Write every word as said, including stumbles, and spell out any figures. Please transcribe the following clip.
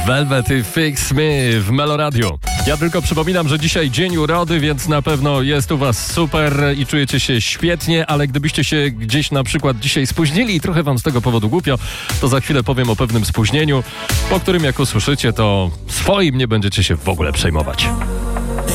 Velvet i Fix Me w Meloradio. Ja tylko przypominam, że dzisiaj dzień urody, więc na pewno jest u was super i czujecie się świetnie, ale gdybyście się gdzieś na przykład dzisiaj spóźnili i trochę wam z tego powodu głupio, to za chwilę powiem o pewnym spóźnieniu, po którym jak usłyszycie, to swoim nie będziecie się w ogóle przejmować.